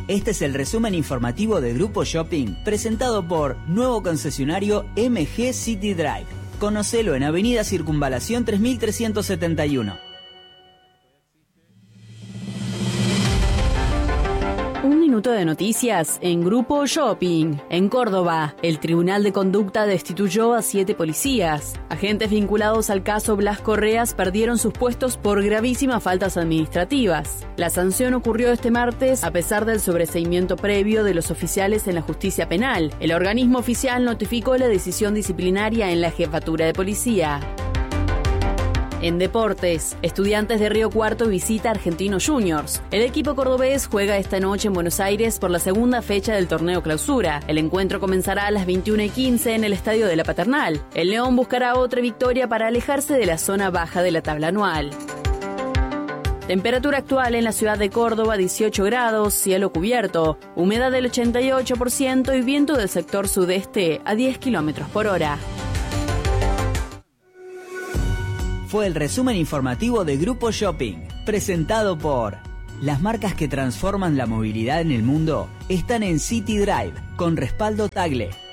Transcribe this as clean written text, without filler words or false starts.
Este es el resumen informativo de Grupo Shopping, presentado por nuevo concesionario MG City Drive. Conocelo en Avenida Circunvalación 3371. Un minuto de noticias en Grupo Shopping. En Córdoba, el Tribunal de Conducta destituyó a 7 policías. Agentes vinculados al caso Blas Correas perdieron sus puestos por gravísimas faltas administrativas. La sanción ocurrió este martes a pesar del sobreseimiento previo de los oficiales en la justicia penal. El organismo oficial notificó la decisión disciplinaria en la jefatura de policía. En deportes, Estudiantes de Río Cuarto visita Argentinos Juniors. El equipo cordobés juega esta noche en Buenos Aires por la segunda fecha del torneo clausura. El encuentro comenzará a las 21:15 en el Estadio de la Paternal. El León buscará otra victoria para alejarse de la zona baja de la tabla anual. Temperatura actual en la ciudad de Córdoba, 18 grados, cielo cubierto, humedad del 88% y viento del sector sudeste a 10 kilómetros por hora. Fue el resumen informativo de Grupo Shopping, presentado por... Las marcas que transforman la movilidad en el mundo están en City Drive, con respaldo Tagle.